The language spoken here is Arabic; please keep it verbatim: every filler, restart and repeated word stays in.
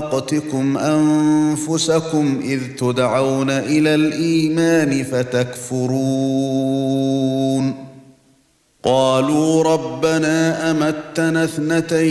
وقتكم أنفسكم إذ تدعون إلى الإيمان فتكفرون قالوا ربنا أمتنا اثنتين